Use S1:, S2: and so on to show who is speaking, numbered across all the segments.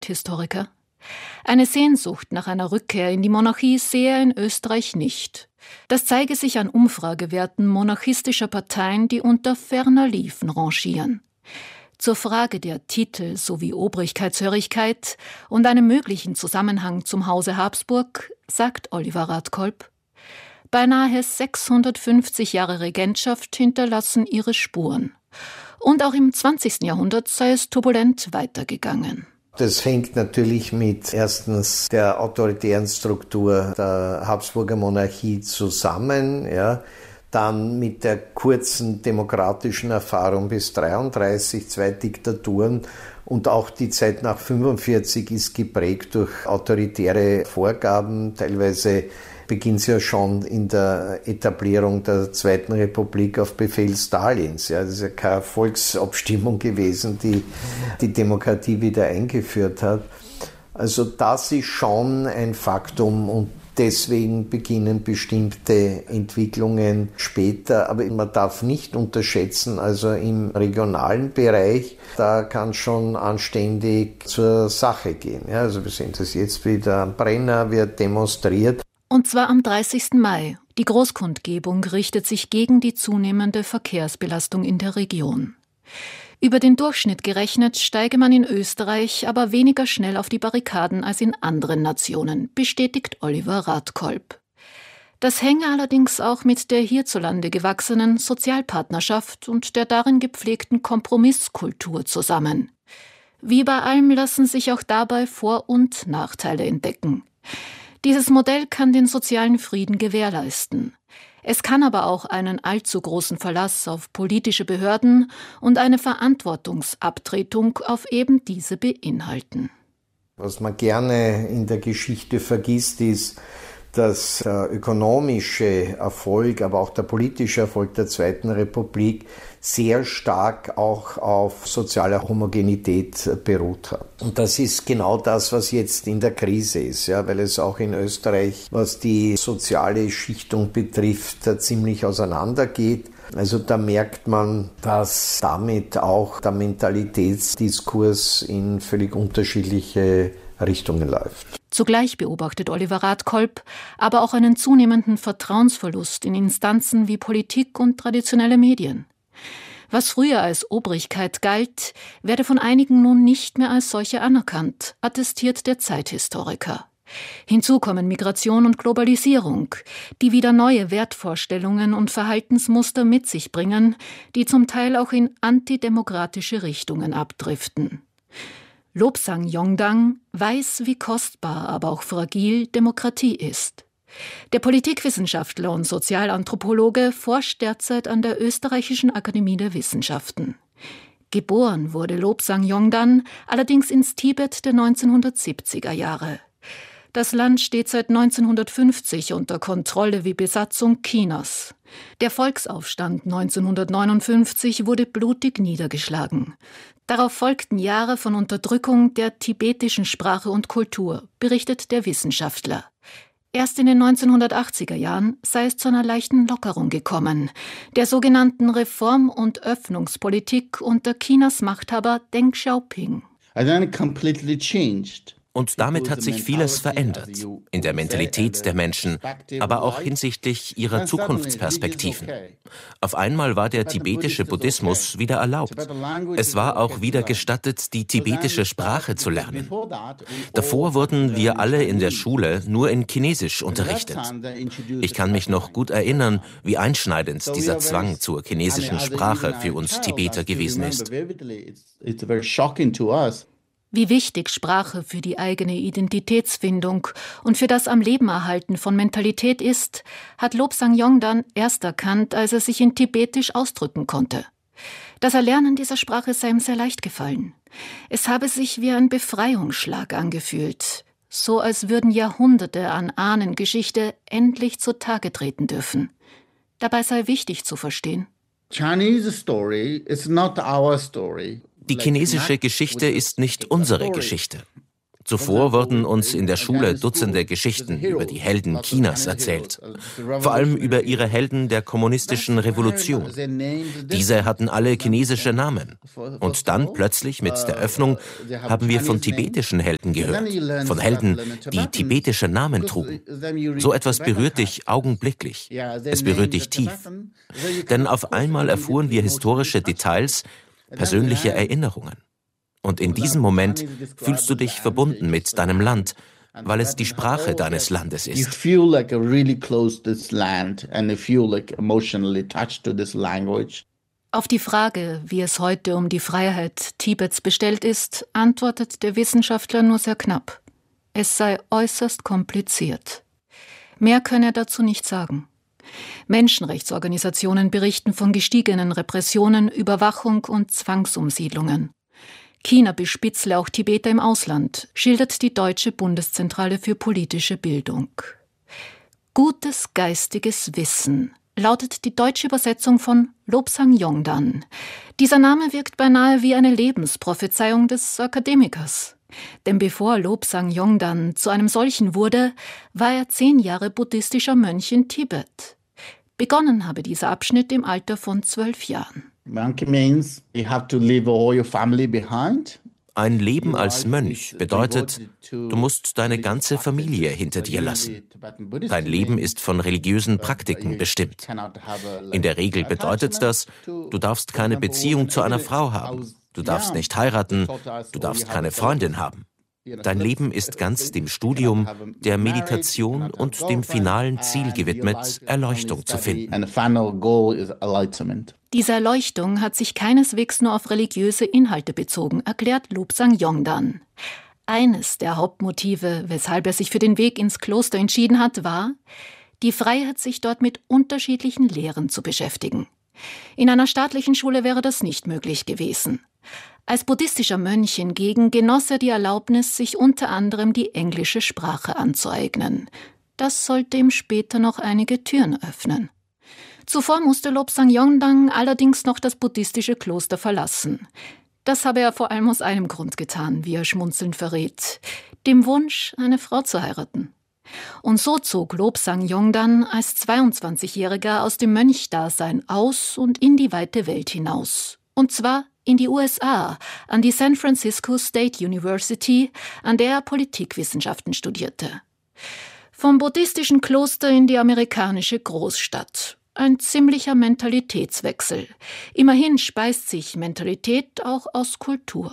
S1: Zeithistoriker. Eine Sehnsucht nach einer Rückkehr in die Monarchie sehe er in Österreich nicht. Das zeige sich an Umfragewerten monarchistischer Parteien, die unter ferner Liefen rangieren. Zur Frage der Titel sowie Obrigkeitshörigkeit und einem möglichen Zusammenhang zum Hause Habsburg sagt Oliver Radkolb: Beinahe 650 Jahre Regentschaft hinterlassen ihre Spuren. Und auch im 20. Jahrhundert sei es turbulent weitergegangen.
S2: Das hängt natürlich mit erstens der autoritären Struktur der Habsburger Monarchie zusammen, ja. Dann mit der kurzen demokratischen Erfahrung bis 1933, 2 Diktaturen, und auch die Zeit nach 1945 ist geprägt durch autoritäre Vorgaben. Teilweise beginnt es ja schon in der Etablierung der Zweiten Republik auf Befehl Stalins. Ja, das ist ja keine Volksabstimmung gewesen, die die Demokratie wieder eingeführt hat. Also das ist schon ein Faktum, und deswegen beginnen bestimmte Entwicklungen später. Aber man darf nicht unterschätzen, also im regionalen Bereich, da kann schon anständig zur Sache gehen. Ja, also wir sehen das jetzt wieder am Brenner, wird demonstriert.
S1: Und zwar am 30. Mai. Die Großkundgebung richtet sich gegen die zunehmende Verkehrsbelastung in der Region. Über den Durchschnitt gerechnet steige man in Österreich aber weniger schnell auf die Barrikaden als in anderen Nationen, bestätigt Oliver Radkolb. Das hänge allerdings auch mit der hierzulande gewachsenen Sozialpartnerschaft und der darin gepflegten Kompromisskultur zusammen. Wie bei allem lassen sich auch dabei Vor- und Nachteile entdecken. Dieses Modell kann den sozialen Frieden gewährleisten. Es kann aber auch einen allzu großen Verlass auf politische Behörden und eine Verantwortungsabtretung auf eben diese beinhalten.
S2: Was man gerne in der Geschichte vergisst, ist, dass der ökonomische Erfolg, aber auch der politische Erfolg der Zweiten Republik sehr stark auch auf sozialer Homogenität beruht hat. Und das ist genau das, was jetzt in der Krise ist, ja, weil es auch in Österreich, was die soziale Schichtung betrifft, ziemlich auseinandergeht. Also da merkt man, dass damit auch der Mentalitätsdiskurs in völlig unterschiedliche Richtungen läuft.
S1: Zugleich beobachtet Oliver Radkolb aber auch einen zunehmenden Vertrauensverlust in Instanzen wie Politik und traditionelle Medien. Was früher als Obrigkeit galt, werde von einigen nun nicht mehr als solche anerkannt, attestiert der Zeithistoriker. Hinzu kommen Migration und Globalisierung, die wieder neue Wertvorstellungen und Verhaltensmuster mit sich bringen, die zum Teil auch in antidemokratische Richtungen abdriften. Lobsang Yongdang weiß, wie kostbar, aber auch fragil Demokratie ist. Der Politikwissenschaftler und Sozialanthropologe forscht derzeit an der Österreichischen Akademie der Wissenschaften. Geboren wurde Lobsang Yongdang allerdings ins Tibet der 1970er Jahre. Das Land steht seit 1950 unter Kontrolle wie Besatzung Chinas. Der Volksaufstand 1959 wurde blutig niedergeschlagen. Darauf folgten Jahre von Unterdrückung der tibetischen Sprache und Kultur, berichtet der Wissenschaftler. Erst in den 1980er Jahren sei es zu einer leichten Lockerung gekommen, der sogenannten Reform- und Öffnungspolitik unter Chinas Machthaber Deng Xiaoping.
S3: Und damit hat sich vieles verändert, in der Mentalität der Menschen, aber auch hinsichtlich ihrer Zukunftsperspektiven. Auf einmal war der tibetische Buddhismus wieder erlaubt. Es war auch wieder gestattet, die tibetische Sprache zu lernen. Davor wurden wir alle in der Schule nur in Chinesisch unterrichtet. Ich kann mich noch gut erinnern, wie einschneidend dieser Zwang zur chinesischen Sprache für uns Tibeter gewesen ist.
S1: Wie wichtig Sprache für die eigene Identitätsfindung und für das am Leben erhalten von Mentalität ist, hat Lobsang Yongdang erst erkannt, als er sich in Tibetisch ausdrücken konnte. Das Erlernen dieser Sprache sei ihm sehr leicht gefallen. Es habe sich wie ein Befreiungsschlag angefühlt, so als würden Jahrhunderte an Ahnengeschichte endlich zutage treten dürfen. Dabei sei wichtig zu verstehen:
S3: Chinese story is not our story. Die chinesische Geschichte ist nicht unsere Geschichte. Zuvor wurden uns in der Schule Dutzende Geschichten über die Helden Chinas erzählt. Vor allem über ihre Helden der kommunistischen Revolution. Diese hatten alle chinesische Namen. Und dann plötzlich mit der Öffnung haben wir von tibetischen Helden gehört. Von Helden, die tibetische Namen trugen. So etwas berührt dich augenblicklich. Es berührt dich tief. Denn auf einmal erfuhren wir historische Details, persönliche Erinnerungen. Und in diesem Moment fühlst du dich verbunden mit deinem Land, weil es die Sprache deines Landes ist.
S1: Auf die Frage, wie es heute um die Freiheit Tibets bestellt ist, antwortet der Wissenschaftler nur sehr knapp. Es sei äußerst kompliziert. Mehr könne er dazu nicht sagen. Menschenrechtsorganisationen berichten von gestiegenen Repressionen, Überwachung und Zwangsumsiedlungen. China bespitzle auch Tibeter im Ausland, schildert die Deutsche Bundeszentrale für politische Bildung. Gutes geistiges Wissen lautet die deutsche Übersetzung von Lobsang Yongdan. Dieser Name wirkt beinahe wie eine Lebensprophezeiung des Akademikers. Denn bevor Lobsang Yongdan zu einem solchen wurde, war er 10 Jahre buddhistischer Mönch in Tibet. Begonnen habe dieser Abschnitt im Alter von 12 Jahren.
S3: Ein Leben als Mönch bedeutet, du musst deine ganze Familie hinter dir lassen. Dein Leben ist von religiösen Praktiken bestimmt. In der Regel bedeutet das, du darfst keine Beziehung zu einer Frau haben, du darfst nicht heiraten, du darfst keine Freundin haben. Dein Leben ist ganz dem Studium, der Meditation und dem finalen Ziel gewidmet, Erleuchtung zu finden.
S1: Diese Erleuchtung hat sich keineswegs nur auf religiöse Inhalte bezogen, erklärt Lobsang Yongdan. Eines der Hauptmotive, weshalb er sich für den Weg ins Kloster entschieden hat, war, die Freiheit, sich dort mit unterschiedlichen Lehren zu beschäftigen. In einer staatlichen Schule wäre das nicht möglich gewesen. Als buddhistischer Mönch hingegen genoss er die Erlaubnis, sich unter anderem die englische Sprache anzueignen. Das sollte ihm später noch einige Türen öffnen. Zuvor musste Lobsang Yongdan allerdings noch das buddhistische Kloster verlassen. Das habe er vor allem aus einem Grund getan, wie er schmunzelnd verrät: dem Wunsch, eine Frau zu heiraten. Und so zog Lobsang Yongdan als 22-Jähriger aus dem Mönchdasein aus und in die weite Welt hinaus. Und zwar in die USA, an die San Francisco State University, an der er Politikwissenschaften studierte. Vom buddhistischen Kloster in die amerikanische Großstadt. Ein ziemlicher Mentalitätswechsel. Immerhin speist sich Mentalität auch aus Kultur.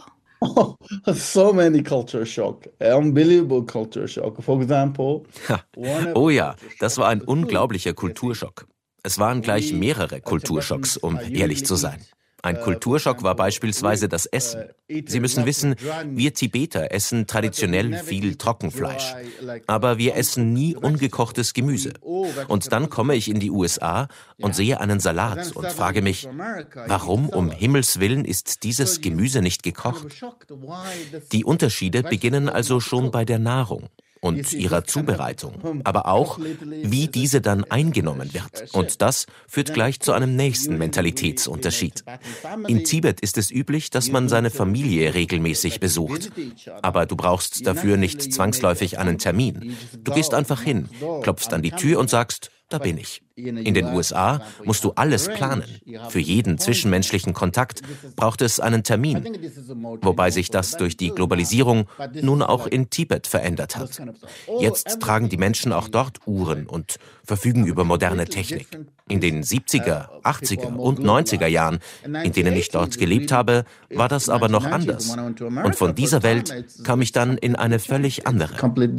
S4: So many culture shock, unbelievable culture shock. For example,
S3: oh ja, das war ein unglaublicher Kulturschock. Es waren gleich mehrere Kulturschocks, um ehrlich zu sein. Ein Kulturschock war beispielsweise das Essen. Sie müssen wissen, wir Tibeter essen traditionell viel Trockenfleisch. Aber wir essen nie ungekochtes Gemüse. Und dann komme ich in die USA und sehe einen Salat und frage mich, warum um Himmels Willen ist dieses Gemüse nicht gekocht? Die Unterschiede beginnen also schon bei der Nahrung und ihrer Zubereitung, aber auch, wie diese dann eingenommen wird. Und das führt gleich zu einem nächsten Mentalitätsunterschied. In Tibet ist es üblich, dass man seine Familie regelmäßig besucht. Aber du brauchst dafür nicht zwangsläufig einen Termin. Du gehst einfach hin, klopfst an die Tür und sagst, da bin ich. In den USA musst du alles planen. Für jeden zwischenmenschlichen Kontakt braucht es einen Termin. Wobei sich das durch die Globalisierung nun auch in Tibet verändert hat. Jetzt tragen die Menschen auch dort Uhren und verfügen über moderne Technik. In den 70er, 80er und 90er Jahren, in denen ich dort gelebt habe, war das aber noch anders. Und von dieser Welt kam ich dann in eine völlig andere.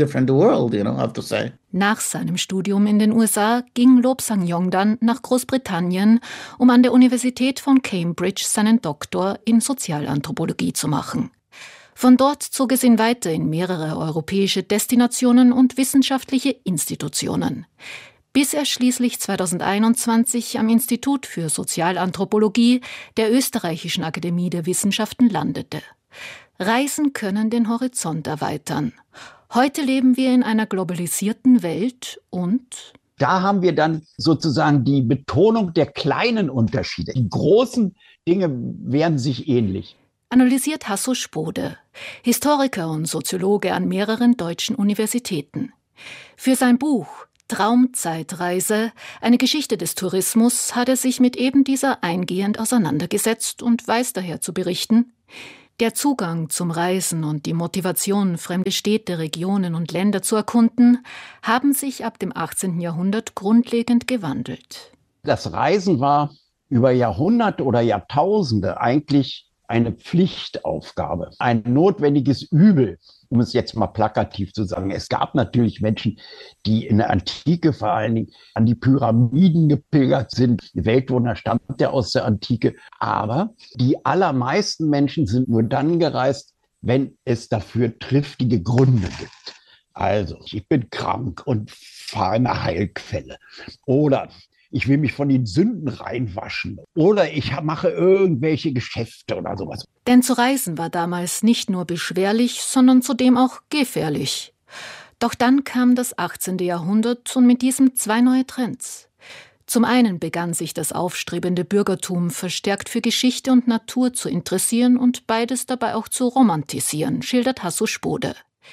S1: Nach seinem Studium in den USA ging Lobsang Yongdan nach Großbritannien, um an der Universität von Cambridge seinen Doktor in Sozialanthropologie zu machen. Von dort zog es ihn weiter in mehrere europäische Destinationen und wissenschaftliche Institutionen, bis er schließlich 2021 am Institut für Sozialanthropologie der Österreichischen Akademie der Wissenschaften landete. Reisen können den Horizont erweitern. Heute leben wir in einer globalisierten Welt und
S5: da haben wir dann sozusagen die Betonung der kleinen Unterschiede. Die großen Dinge werden sich ähnlich.
S1: analysiert Hasso Spode, Historiker und Soziologe an mehreren deutschen Universitäten. Für sein Buch Traumzeitreise, eine Geschichte des Tourismus, hat er sich mit eben dieser eingehend auseinandergesetzt und weiß daher zu berichten: Der Zugang zum Reisen und die Motivation, fremde Städte, Regionen und Länder zu erkunden, haben sich ab dem 18. Jahrhundert grundlegend gewandelt.
S5: Das Reisen war über Jahrhunderte oder Jahrtausende eigentlich eine Pflichtaufgabe, ein notwendiges Übel, um es jetzt mal plakativ zu sagen. Es gab natürlich Menschen, die in der Antike vor allen Dingen an die Pyramiden gepilgert sind. Die Weltwunder stammt ja aus der Antike. Aber die allermeisten Menschen sind nur dann gereist, wenn es dafür triftige Gründe gibt. Also, ich bin krank und fahre eine Heilquelle. Oder ich will mich von den Sünden reinwaschen. Oder ich mache irgendwelche Geschäfte oder sowas.
S1: Denn zu reisen war damals nicht nur beschwerlich, sondern zudem auch gefährlich. Doch dann kam das 18. Jahrhundert und mit diesem zwei neue Trends. Zum einen begann sich das aufstrebende Bürgertum verstärkt für Geschichte und Natur zu interessieren und beides dabei auch zu romantisieren, schildert Hasso Spode.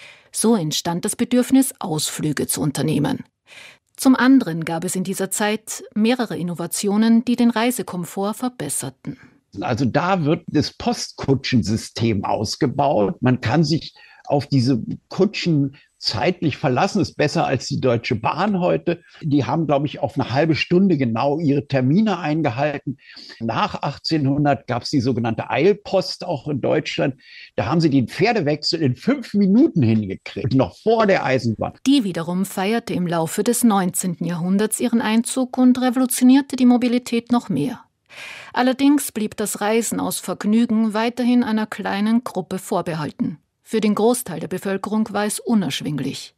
S1: So entstand das Bedürfnis, Ausflüge zu unternehmen. Zum anderen gab es in dieser Zeit mehrere Innovationen, die den Reisekomfort verbesserten.
S5: Also da wird das Postkutschensystem ausgebaut. Man kann sich auf diese Kutschen zeitlich verlassen, ist besser als die Deutsche Bahn heute. Die haben, glaube ich, auf eine halbe Stunde genau ihre Termine eingehalten. Nach 1800 gab es die sogenannte Eilpost auch in Deutschland. Da haben sie den Pferdewechsel in 5 Minuten hingekriegt, noch vor der Eisenbahn.
S1: Die wiederum feierte im Laufe des 19. Jahrhunderts ihren Einzug und revolutionierte die Mobilität noch mehr. Allerdings blieb das Reisen aus Vergnügen weiterhin einer kleinen Gruppe vorbehalten. Für den Großteil der Bevölkerung war es unerschwinglich.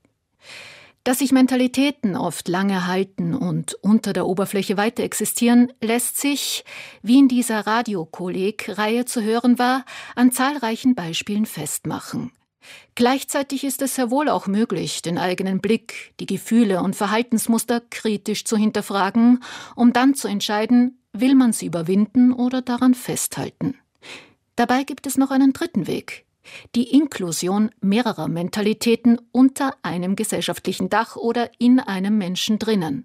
S1: Dass sich Mentalitäten oft lange halten und unter der Oberfläche weiter existieren, lässt sich, wie in dieser Radiokolleg-Reihe zu hören war, an zahlreichen Beispielen festmachen. Gleichzeitig ist es sehr wohl auch möglich, den eigenen Blick, die Gefühle und Verhaltensmuster kritisch zu hinterfragen, um dann zu entscheiden, will man sie überwinden oder daran festhalten. Dabei gibt es noch einen dritten Weg: die Inklusion mehrerer Mentalitäten unter einem gesellschaftlichen Dach oder in einem Menschen drinnen.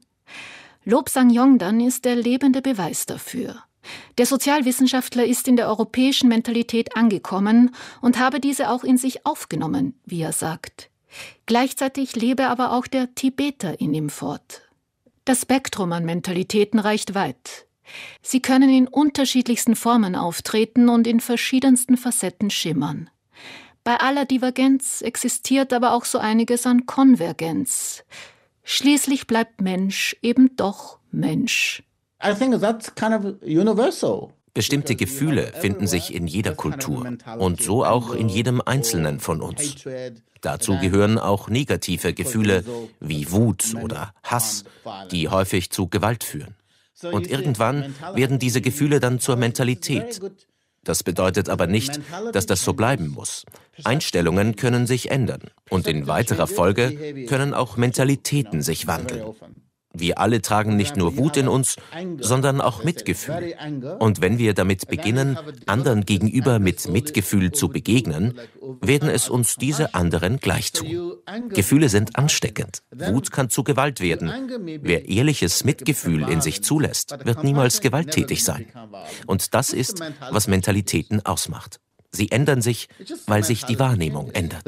S1: Lobsang Yongdan ist der lebende Beweis dafür. Der Sozialwissenschaftler ist in der europäischen Mentalität angekommen und habe diese auch in sich aufgenommen, wie er sagt. Gleichzeitig lebe aber auch der Tibeter in ihm fort. Das Spektrum an Mentalitäten reicht weit. Sie können in unterschiedlichsten Formen auftreten und in verschiedensten Facetten schimmern. Bei aller Divergenz existiert aber auch so einiges an Konvergenz. Schließlich bleibt Mensch eben doch Mensch.
S4: I think that's kind of universal.
S3: Bestimmte Gefühle finden sich in jeder Kultur und so auch in jedem Einzelnen von uns. Dazu gehören auch negative Gefühle wie Wut oder Hass, die häufig zu Gewalt führen. Und irgendwann werden diese Gefühle dann zur Mentalität. Das bedeutet aber nicht, dass das so bleiben muss. Einstellungen können sich ändern und in weiterer Folge können auch Mentalitäten sich wandeln. Wir alle tragen nicht nur Wut in uns, sondern auch Mitgefühl. Und wenn wir damit beginnen, anderen gegenüber mit Mitgefühl zu begegnen, werden es uns diese anderen gleich tun. Gefühle sind ansteckend. Wut kann zu Gewalt werden. Wer ehrliches Mitgefühl in sich zulässt, wird niemals gewalttätig sein. Und das ist, was Mentalitäten ausmacht. Sie ändern sich, weil sich die Wahrnehmung ändert.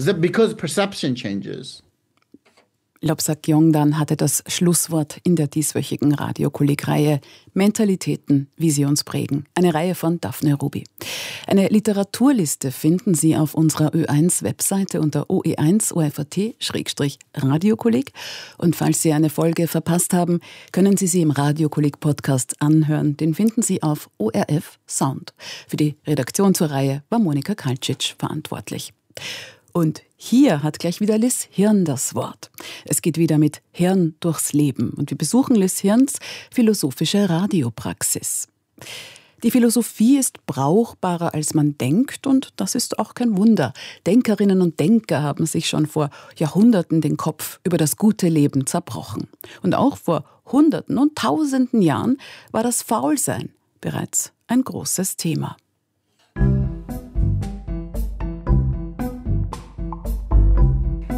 S6: Lobsang Yongdan hatte das Schlusswort in der dieswöchigen Radiokolleg-Reihe Mentalitäten, wie sie uns prägen. Eine Reihe von Daphne Ruby. Eine Literaturliste finden Sie auf unserer Ö1-Webseite unter oe1.orf.at/Radiokolleg. Und falls Sie eine Folge verpasst haben, können Sie sie im Radiokolleg-Podcast anhören. Den finden Sie auf ORF Sound. Für die Redaktion zur Reihe war Monika Kaltschitsch verantwortlich. Und hier hat gleich wieder Liz Hirn das Wort. Es geht wieder mit Hirn durchs Leben und wir besuchen Liz Hirns philosophische Radiopraxis. Die Philosophie ist brauchbarer, als man denkt, und das ist auch kein Wunder. Denkerinnen und Denker haben sich schon vor Jahrhunderten den Kopf über das gute Leben zerbrochen. Und auch vor Hunderten und Tausenden Jahren war das Faulsein bereits ein großes Thema.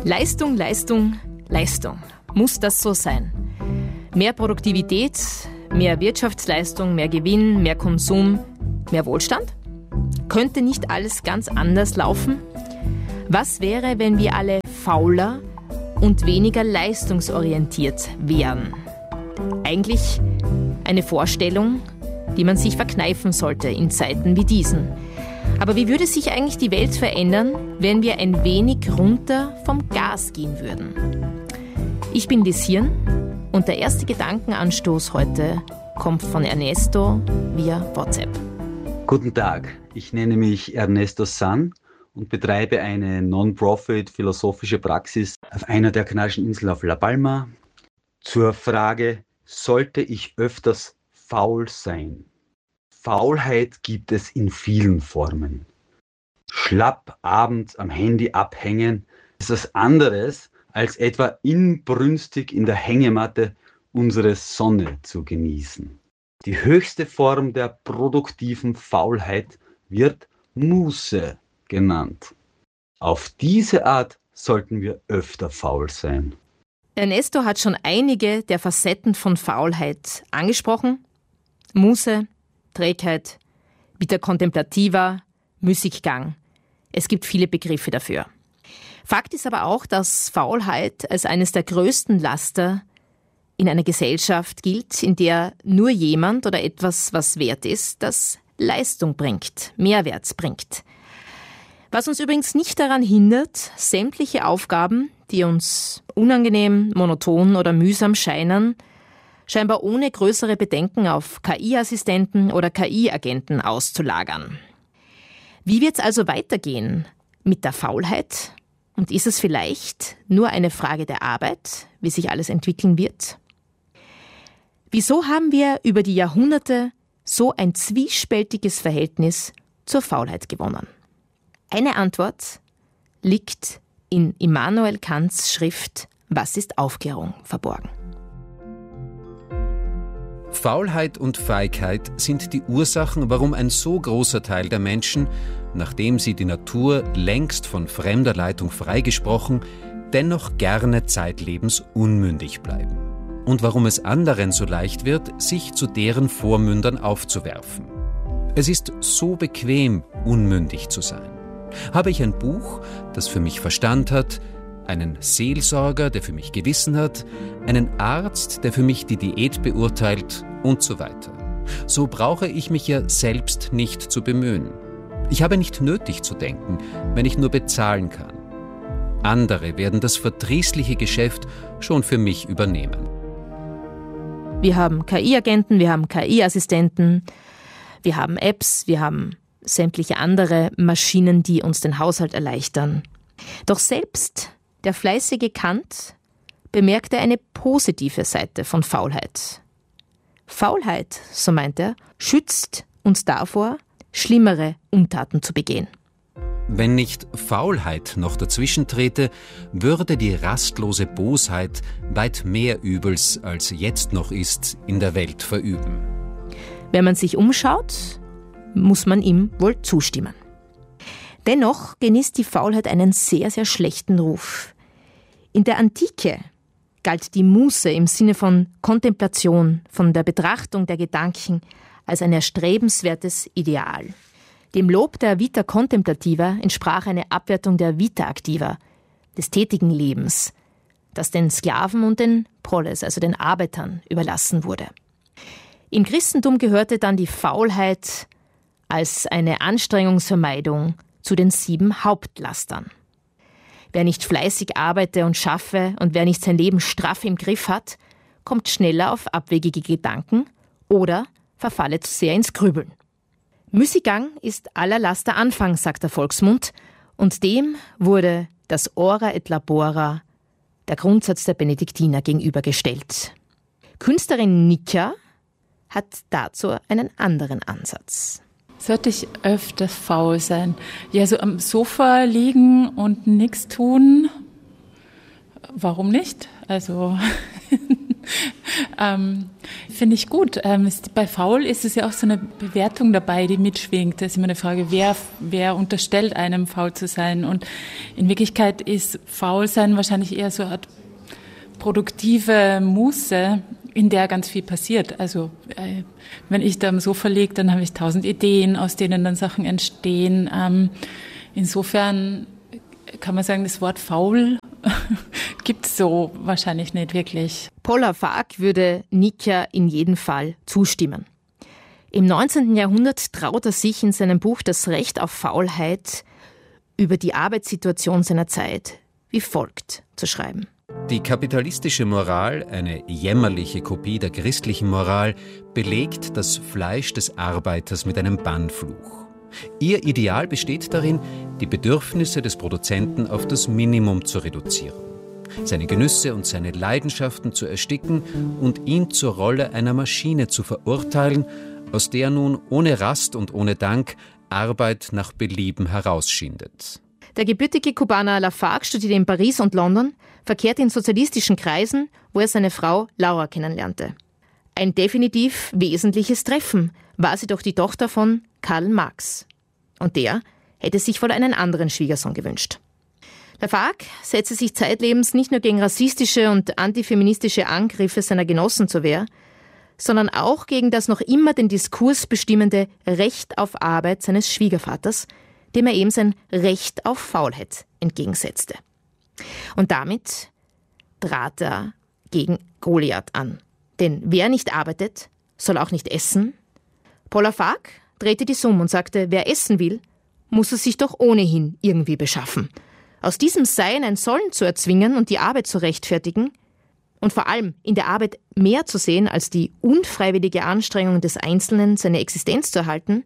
S7: Leistung, Leistung, Leistung. Muss das so sein? Mehr Produktivität, mehr Wirtschaftsleistung, mehr Gewinn, mehr Konsum, mehr Wohlstand? Könnte nicht alles ganz anders laufen? Was wäre, wenn wir alle fauler und weniger leistungsorientiert wären? Eigentlich eine Vorstellung, die man sich verkneifen sollte in Zeiten wie diesen. Aber wie würde sich eigentlich die Welt verändern, wenn wir ein wenig runter vom Gas gehen würden? Ich bin Liz Hirn und der erste Gedankenanstoß heute kommt von Ernesto via WhatsApp.
S8: Guten Tag, ich nenne mich Ernesto San und betreibe eine Non-Profit philosophische Praxis auf einer der kanarischen Inseln auf La Palma. Zur Frage, sollte ich öfters faul sein? Faulheit gibt es in vielen Formen. Schlapp abends am Handy abhängen ist was anderes, als etwa inbrünstig in der Hängematte unsere Sonne zu genießen. Die höchste Form der produktiven Faulheit wird Muße genannt. Auf diese Art sollten wir öfter faul sein.
S7: Ernesto hat schon einige der Facetten von Faulheit angesprochen. Muße, Trägheit, Vita contemplativa, Müßiggang. Es gibt viele Begriffe dafür. Fakt ist aber auch, dass Faulheit als eines der größten Laster in einer Gesellschaft gilt, in der nur jemand oder etwas, was wert ist, das Leistung bringt, Mehrwert bringt. Was uns übrigens nicht daran hindert, sämtliche Aufgaben, die uns unangenehm, monoton oder mühsam scheinen, scheinbar ohne größere Bedenken auf KI-Assistenten oder KI-Agenten auszulagern. Wie wird es also weitergehen mit der Faulheit? Und ist es vielleicht nur eine Frage der Arbeit, wie sich alles entwickeln wird? Wieso haben wir über die Jahrhunderte so ein zwiespältiges Verhältnis zur Faulheit gewonnen? Eine Antwort liegt in Immanuel Kants Schrift »Was ist Aufklärung?« verborgen.
S9: Faulheit und Feigheit sind die Ursachen, warum ein so großer Teil der Menschen, nachdem sie die Natur längst von fremder Leitung freigesprochen, dennoch gerne zeitlebens unmündig bleiben. Und warum es anderen so leicht wird, sich zu deren Vormündern aufzuwerfen. Es ist so bequem, unmündig zu sein. Habe ich ein Buch, das für mich Verstand hat, einen Seelsorger, der für mich Gewissen hat, einen Arzt, der für mich die Diät beurteilt und so weiter. So brauche ich mich ja selbst nicht zu bemühen. Ich habe nicht nötig zu denken, wenn ich nur bezahlen kann. Andere werden das verdrießliche Geschäft schon für mich übernehmen.
S7: Wir haben KI-Agenten, wir haben KI-Assistenten, wir haben Apps, wir haben sämtliche andere Maschinen, die uns den Haushalt erleichtern. Doch selbst der fleißige Kant bemerkte eine positive Seite von Faulheit. Faulheit, so meint er, schützt uns davor, schlimmere Untaten zu begehen.
S9: Wenn nicht Faulheit noch dazwischen trete, würde die rastlose Bosheit weit mehr Übels, als jetzt noch ist, in der Welt verüben.
S7: Wenn man sich umschaut, muss man ihm wohl zustimmen. Dennoch genießt die Faulheit einen sehr, sehr schlechten Ruf. In der Antike galt die Muße im Sinne von Kontemplation, von der Betrachtung der Gedanken als ein erstrebenswertes Ideal. Dem Lob der Vita contemplativa entsprach eine Abwertung der Vita activa, des tätigen Lebens, das den Sklaven und den Proles, also den Arbeitern, überlassen wurde. Im Christentum gehörte dann die Faulheit als eine Anstrengungsvermeidung zu den 7 Hauptlastern. Wer nicht fleißig arbeite und schaffe und wer nicht sein Leben straff im Griff hat, kommt schneller auf abwegige Gedanken oder verfalle zu sehr ins Grübeln. Müßiggang ist aller Laster Anfang, sagt der Volksmund, und dem wurde das Ora et Labora, der Grundsatz der Benediktiner, gegenübergestellt. Künstlerin Nika hat dazu einen anderen Ansatz.
S10: Sollte ich öfter faul sein? Ja, so am Sofa liegen und nichts tun, warum nicht? Also finde ich gut. Bei faul ist es ja auch so eine Bewertung dabei, die mitschwingt. Da ist immer eine Frage, wer unterstellt einem, faul zu sein? Und in Wirklichkeit ist faul sein wahrscheinlich eher so eine Art produktive Muße, in der ganz viel passiert. Also wenn ich da am Sofa liege, dann habe ich 1000 Ideen, aus denen dann Sachen entstehen. Insofern kann man sagen, das Wort faul gibt es so wahrscheinlich nicht wirklich.
S7: Paul Lafargue würde Nikia in jedem Fall zustimmen. Im 19. Jahrhundert traut er sich in seinem Buch Das Recht auf Faulheit über die Arbeitssituation seiner Zeit wie folgt zu schreiben.
S9: Die kapitalistische Moral, eine jämmerliche Kopie der christlichen Moral, belegt das Fleisch des Arbeiters mit einem Bannfluch. Ihr Ideal besteht darin, die Bedürfnisse des Produzenten auf das Minimum zu reduzieren, seine Genüsse und seine Leidenschaften zu ersticken und ihn zur Rolle einer Maschine zu verurteilen, aus der nun ohne Rast und ohne Dank Arbeit nach Belieben herausschindet.
S7: Der gebürtige Kubaner Lafargue studierte in Paris und London, verkehrte in sozialistischen Kreisen, wo er seine Frau Laura kennenlernte. Ein definitiv wesentliches Treffen war sie doch die Tochter von Karl Marx. Und der hätte sich wohl einen anderen Schwiegersohn gewünscht. Lafargue setzte sich zeitlebens nicht nur gegen rassistische und antifeministische Angriffe seiner Genossen zur Wehr, sondern auch gegen das noch immer den Diskurs bestimmende Recht auf Arbeit seines Schwiegervaters, dem er eben sein Recht auf Faulheit entgegensetzte. Und damit trat er gegen Goliath an. Denn wer nicht arbeitet, soll auch nicht essen. Paul Lafargue drehte die Summe und sagte, wer essen will, muss es sich doch ohnehin irgendwie beschaffen. Aus diesem Sein ein Sollen zu erzwingen und die Arbeit zu rechtfertigen und vor allem in der Arbeit mehr zu sehen als die unfreiwillige Anstrengung des Einzelnen, seine Existenz zu erhalten,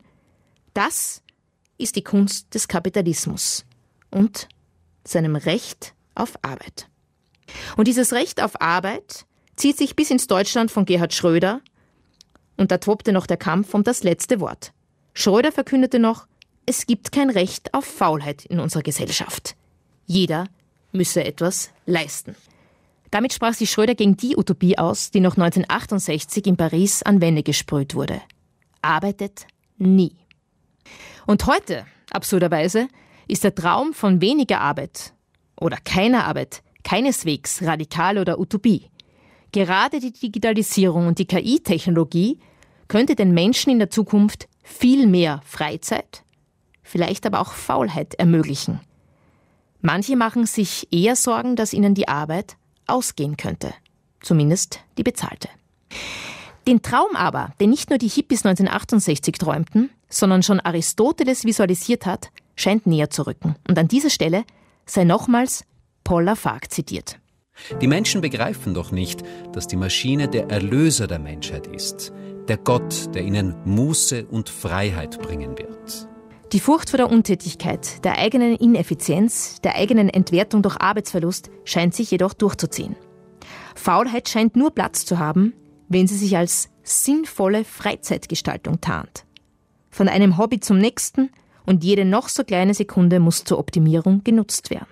S7: das ist die Kunst des Kapitalismus und seinem Recht auf Arbeit. Und dieses Recht auf Arbeit zieht sich bis ins Deutschland von Gerhard Schröder und da tobte noch der Kampf um das letzte Wort. Schröder verkündete noch, es gibt kein Recht auf Faulheit in unserer Gesellschaft. Jeder müsse etwas leisten. Damit sprach sich Schröder gegen die Utopie aus, die noch 1968 in Paris an Wände gesprüht wurde. Arbeitet nie. Und heute, absurderweise, ist der Traum von weniger Arbeit oder keiner Arbeit keineswegs radikal oder Utopie. Gerade die Digitalisierung und die KI-Technologie könnte den Menschen in der Zukunft viel mehr Freizeit, vielleicht aber auch Faulheit ermöglichen. Manche machen sich eher Sorgen, dass ihnen die Arbeit ausgehen könnte, zumindest die bezahlte. Den Traum aber, den nicht nur die Hippies 1968 träumten, sondern schon Aristoteles visualisiert hat, scheint näher zu rücken. Und an dieser Stelle sei nochmals Paul Lafargue zitiert.
S9: Die Menschen begreifen doch nicht, dass die Maschine der Erlöser der Menschheit ist, der Gott, der ihnen Muße und Freiheit bringen wird.
S7: Die Furcht vor der Untätigkeit, der eigenen Ineffizienz, der eigenen Entwertung durch Arbeitsverlust scheint sich jedoch durchzuziehen. Faulheit scheint nur Platz zu haben, wenn sie sich als sinnvolle Freizeitgestaltung tarnt. Von einem Hobby zum nächsten und jede noch so kleine Sekunde muss zur Optimierung genutzt werden.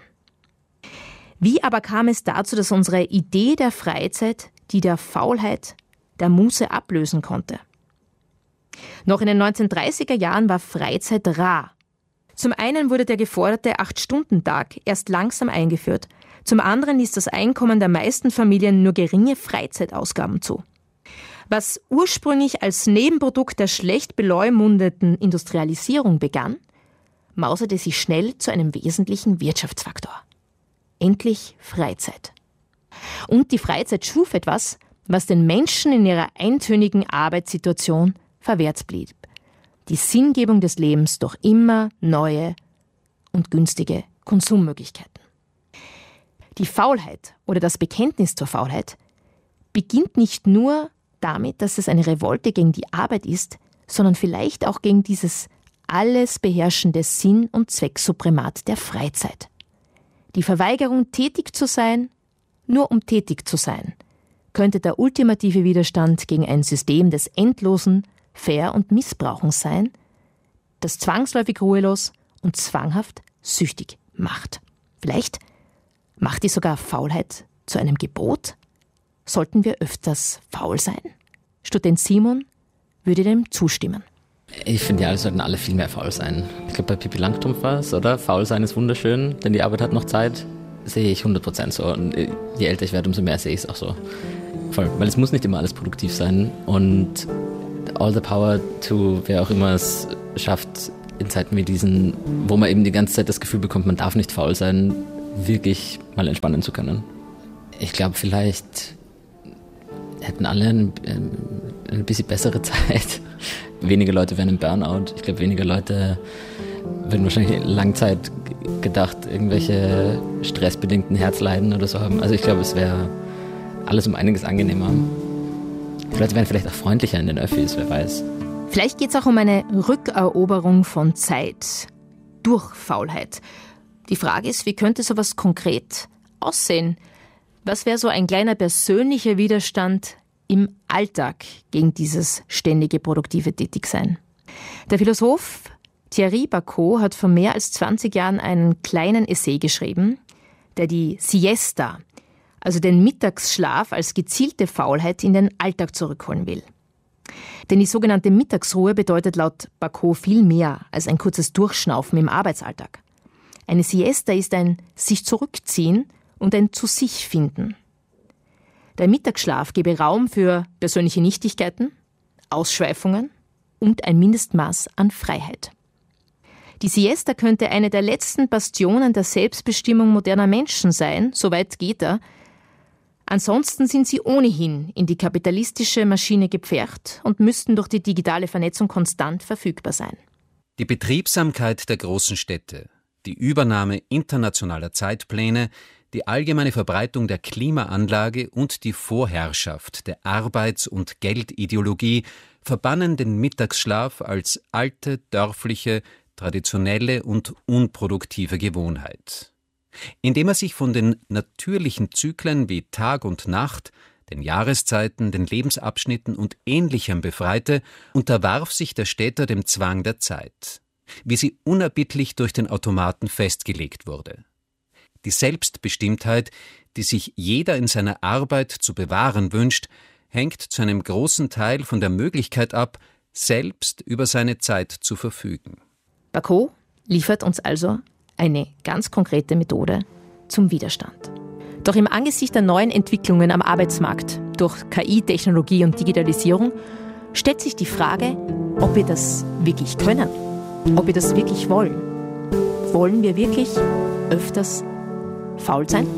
S7: Wie aber kam es dazu, dass unsere Idee der Freizeit, die der Faulheit, der Muße ablösen konnte? Noch in den 1930er Jahren war Freizeit rar. Zum einen wurde der geforderte 8-Stunden-Tag erst langsam eingeführt, zum anderen ließ das Einkommen der meisten Familien nur geringe Freizeitausgaben zu. Was ursprünglich als Nebenprodukt der schlecht beleumundeten Industrialisierung begann, mauserte sich schnell zu einem wesentlichen Wirtschaftsfaktor. Endlich Freizeit. Und die Freizeit schuf etwas, was den Menschen in ihrer eintönigen Arbeitssituation verwehrt blieb. Die Sinngebung des Lebens durch immer neue und günstige Konsummöglichkeiten. Die Faulheit oder das Bekenntnis zur Faulheit beginnt nicht nur damit, dass es eine Revolte gegen die Arbeit ist, sondern vielleicht auch gegen dieses alles beherrschende Sinn- und Zwecksuprimat der Freizeit. Die Verweigerung, tätig zu sein, nur um tätig zu sein, könnte der ultimative Widerstand gegen ein System des endlosen Ver- und Missbrauchens sein, das zwangsläufig ruhelos und zwanghaft süchtig macht. Vielleicht macht die sogar Faulheit zu einem Gebot? Sollten wir öfters faul sein? Student Simon würde dem zustimmen.
S11: Ich finde, ja, es sollten alle viel mehr faul sein. Ich glaube, bei Pippi Langstrumpf war es, oder? Faul sein ist wunderschön, denn die Arbeit hat noch Zeit. Sehe ich 100% so. Und je älter ich werde, umso mehr sehe ich es auch so. Voll. Weil es muss nicht immer alles produktiv sein. Und all the power to, wer auch immer es schafft, in Zeiten wie diesen, wo man eben die ganze Zeit das Gefühl bekommt, man darf nicht faul sein, wirklich mal entspannen zu können. Ich glaube, vielleicht hätten alle eine bisschen bessere Zeit. Weniger Leute wären im Burnout. Ich glaube, weniger Leute würden wahrscheinlich Langzeit gedacht irgendwelche stressbedingten Herzleiden oder so haben. Also ich glaube, es wäre alles um einiges angenehmer. Die Leute wären vielleicht auch freundlicher in den Öffis, wer weiß.
S7: Vielleicht geht es auch um eine Rückeroberung von Zeit durch Faulheit. Die Frage ist, wie könnte sowas konkret aussehen? Was wäre so ein kleiner persönlicher Widerstand im Alltag gegen dieses ständige produktive Tätigsein? Der Philosoph Thierry Bacot hat vor mehr als 20 Jahren einen kleinen Essay geschrieben, der die Siesta, also den Mittagsschlaf als gezielte Faulheit in den Alltag zurückholen will. Denn die sogenannte Mittagsruhe bedeutet laut Bacot viel mehr als ein kurzes Durchschnaufen im Arbeitsalltag. Eine Siesta ist ein sich zurückziehen und ein zu sich finden. Der Mittagsschlaf gebe Raum für persönliche Nichtigkeiten, Ausschweifungen und ein Mindestmaß an Freiheit. Die Siesta könnte eine der letzten Bastionen der Selbstbestimmung moderner Menschen sein, soweit geht er. Ansonsten sind sie ohnehin in die kapitalistische Maschine gepfercht und müssten durch die digitale Vernetzung konstant verfügbar sein.
S9: Die Betriebsamkeit der großen Städte, die Übernahme internationaler Zeitpläne, die allgemeine Verbreitung der Klimaanlage und die Vorherrschaft der Arbeits- und Geldideologie verbannen den Mittagsschlaf als alte, dörfliche, traditionelle und unproduktive Gewohnheit. Indem er sich von den natürlichen Zyklen wie Tag und Nacht, den Jahreszeiten, den Lebensabschnitten und Ähnlichem befreite, unterwarf sich der Städter dem Zwang der Zeit, wie sie unerbittlich durch den Automaten festgelegt wurde. Die Selbstbestimmtheit, die sich jeder in seiner Arbeit zu bewahren wünscht, hängt zu einem großen Teil von der Möglichkeit ab, selbst über seine Zeit zu verfügen.
S7: Bacot liefert uns also eine ganz konkrete Methode zum Widerstand. Doch im Angesicht der neuen Entwicklungen am Arbeitsmarkt durch KI, Technologie und Digitalisierung stellt sich die Frage, ob wir das wirklich können, ob wir das wirklich wollen. Wollen wir wirklich öfters faul sein?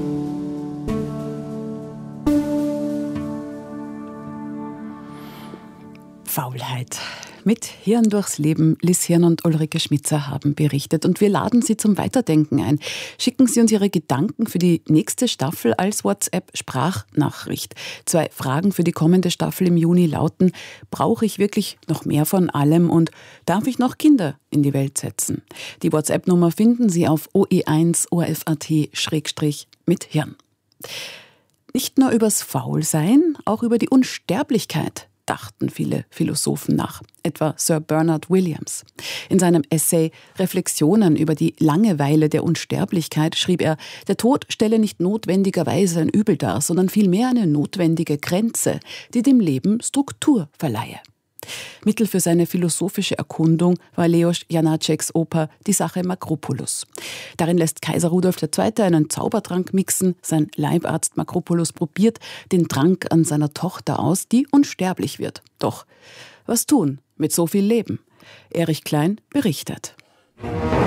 S6: Faulheit. Mit Hirn durchs Leben, Liz Hirn und Ulrike Schmitzer haben berichtet und wir laden Sie zum Weiterdenken ein. Schicken Sie uns Ihre Gedanken für die nächste Staffel als WhatsApp-Sprachnachricht. 2 Fragen für die kommende Staffel im Juni lauten: Brauche ich wirklich noch mehr von allem und darf ich noch Kinder in die Welt setzen? Die WhatsApp-Nummer finden Sie auf OE1 ORF.at/mit Hirn. Nicht nur übers Faulsein, auch über die Unsterblichkeit dachten viele Philosophen nach, etwa Sir Bernard Williams. In seinem Essay Reflexionen über die Langeweile der Unsterblichkeit schrieb er, der Tod stelle nicht notwendigerweise ein Übel dar, sondern vielmehr eine notwendige Grenze, die dem Leben Struktur verleihe. Mittel für seine philosophische Erkundung war Leos Janáčeks Oper Die Sache Makropoulos. Darin lässt Kaiser Rudolf II. Einen Zaubertrank mixen. Sein Leibarzt Makropoulos probiert den Trank an seiner Tochter aus, die unsterblich wird. Doch was tun mit so viel Leben? Erich Klein berichtet.